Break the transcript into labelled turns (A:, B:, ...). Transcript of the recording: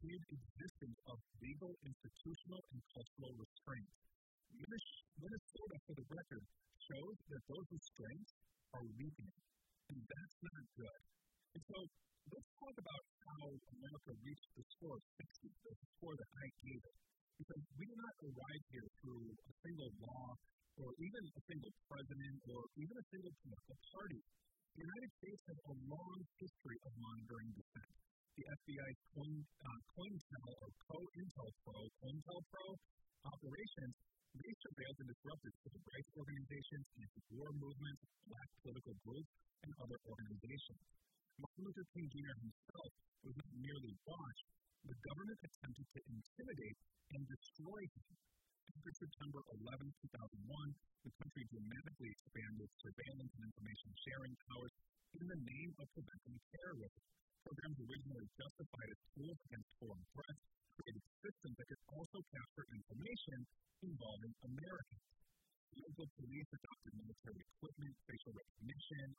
A: continued existence of legal, institutional, and cultural restraints. Minnesota, for the record, shows that those restraints are weakening, and that's not good. And so let's talk about how America reached the score of 60, the score that I gave it. Because we did not arrive here through a single law or even a single president or even a single political party. The United States has a long history of monitoring dissent. The FBI's COINTELPRO operations, they surveilled and disrupted civil rights organizations, anti-war movements, black political groups, and other organizations. Martin Luther King Jr. himself was not merely watched, the government attempted to intimidate and destroy him. After September 11, 2001, the country dramatically expanded surveillance and information sharing powers in the name of preventing terrorism. Programs originally justified as tools against foreign threats created systems that could also capture information involving Americans. Local police adopted military equipment, facial recognition,